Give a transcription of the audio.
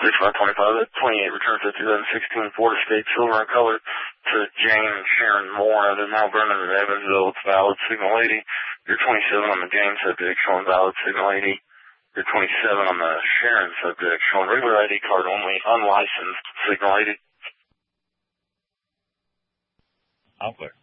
6525, that's 28, return to 2016 Ford Escape, silver in color, to Jane Sharon Moore out of Mount Vernon in Evansville. It's valid, signal 80. You're 27 on the Jane subject, showing valid, signal 80. You're 27 on the Sharon subject, showing regular ID card only, unlicensed, signal 80. All clear.